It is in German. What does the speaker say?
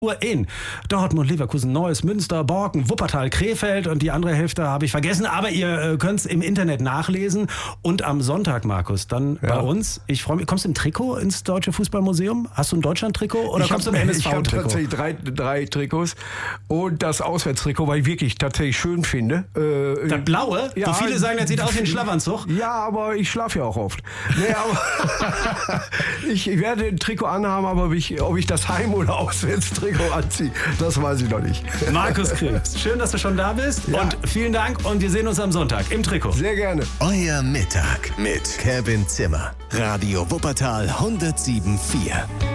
in Dortmund, Leverkusen, Neuss, Münster, Borken, Wuppertal, Krefeld und die andere Hälfte habe ich vergessen, aber ihr könnt es im Internet nachlesen und am Sonntag, Markus, dann bei uns, ich freue mich, kommst du im Trikot ins Deutsche Fußballmuseum? Hast du ein Deutschland-Trikot oder kommst du im NSV-Trikot? Ich habe tatsächlich drei Trikots und das Auswärtstrikot, weil ich wirklich tatsächlich schön finde. Das blaue? Ja, wo viele sagen, das sieht aus wie ein Schlafanzug. Ja, aber ich schlafe ja auch oft. Nee, aber ich werde ein Trikot anhaben, aber ob ich das Heim- oder Auswärtstrikot anziehe, das weiß ich noch nicht. Markus Krebs, schön, dass du schon da bist und vielen Dank und wir sehen uns am Sonntag im Trikot. Sehr gerne. Euer Mittag mit Kevin Zimmer. Radio Wuppertal 107.4.